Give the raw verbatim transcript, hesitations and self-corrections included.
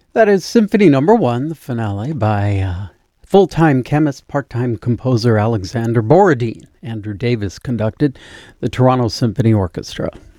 That is Symphony Number One, the finale by uh, full-time chemist, part-time composer Alexander Borodin. Andrew Davis conducted the Toronto Symphony Orchestra.